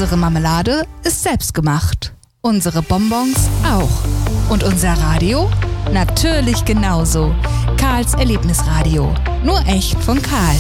Unsere Marmelade ist selbstgemacht. Unsere Bonbons auch. Und unser Radio? Natürlich genauso. Karls Erlebnisradio. Nur echt von Karl.